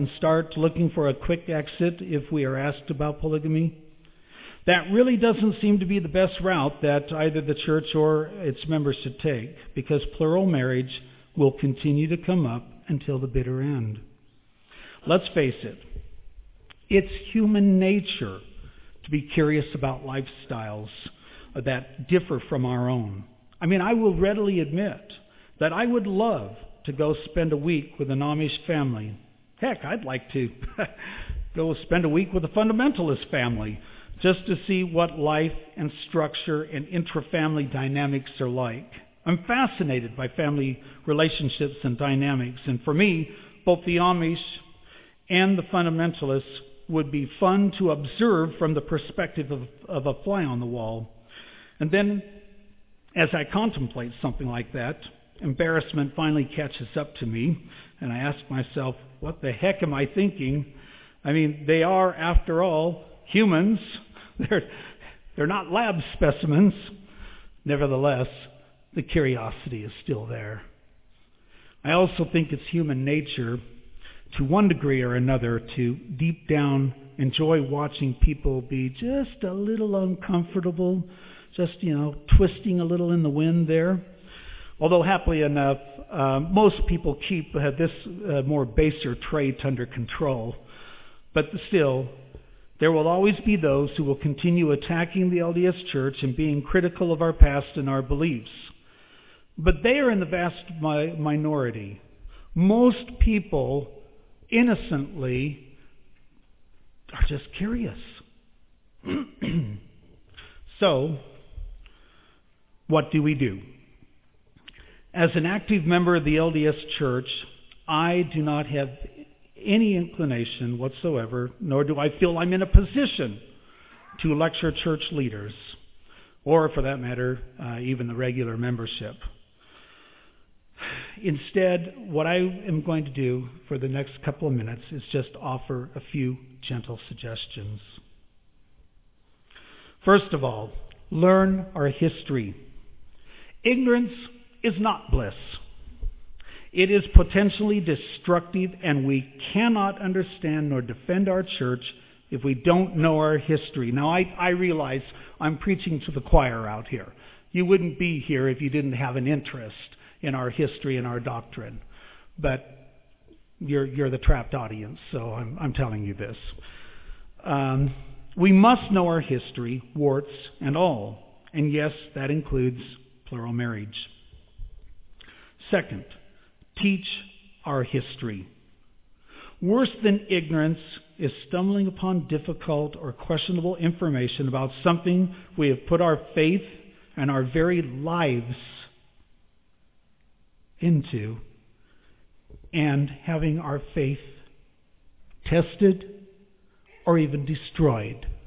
and start looking for a quick exit if we are asked about polygamy. That really doesn't seem to be the best route that either the church or its members should take, because plural marriage will continue to come up until the bitter end. Let's face it, it's human nature to be curious about lifestyles that differ from our own. I mean, I will readily admit that I would love to go spend a week with an Amish family. Heck, I'd like to go spend a week with a fundamentalist family just to see what life and structure and intra-family dynamics are like. I'm fascinated by family relationships and dynamics, and for me, both the Amish and the fundamentalists would be fun to observe from the perspective of a fly on the wall. And then, as I contemplate something like that, embarrassment finally catches up to me, and I ask myself, what the heck am I thinking? I mean, they are, after all, humans. They're not lab specimens. Nevertheless, the curiosity is still there. I also think it's human nature, to one degree or another, to deep down enjoy watching people be just a little uncomfortable, just, twisting a little in the wind there. Although happily enough, most people keep this more baser trait under control. But still, there will always be those who will continue attacking the LDS Church and being critical of our past and our beliefs. But they are in the vast minority. Most people innocently are just curious. So, what do we do? As an active member of the LDS Church, I do not have any inclination whatsoever, nor do I feel I'm in a position to lecture church leaders, or for that matter, even the regular membership. Instead, what I am going to do for the next couple of minutes is just offer a few gentle suggestions. First of all, learn our history. Ignorance is not bliss. It is potentially destructive, and we cannot understand nor defend our church if we don't know our history. Now, I realize I'm preaching to the choir out here. You wouldn't be here if you didn't have an interest in our history and our doctrine. But you're the trapped audience, so I'm telling you this. We must know our history, warts and all. And yes, that includes plural marriage. Second, teach our history. Worse than ignorance is stumbling upon difficult or questionable information about something we have put our faith and our very lives into, and having our faith tested or even destroyed.